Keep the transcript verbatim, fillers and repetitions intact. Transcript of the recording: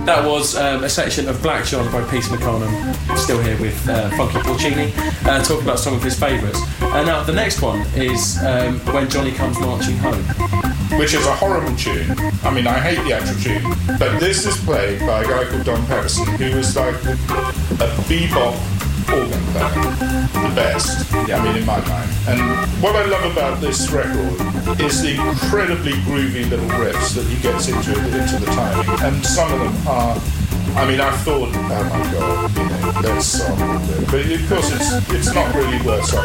That was um, a section of Black John by Peter McConnell, still here with uh, Funky Porcini, uh, talking about some of his favourites. Uh, now, the next one is um, When Johnny Comes Marching Home. Which is a horrible tune. I mean, I hate the actual tune, but this is played by a guy called Don Pedersen, who was like a bebop organ player, the best, I mean, in my mind. And what I love about this record is the incredibly groovy little riffs that he gets into into the timing, and some of them are, I mean, I thought, oh my god, you know, let's sample it. But of course, it's it's not really worth sampling.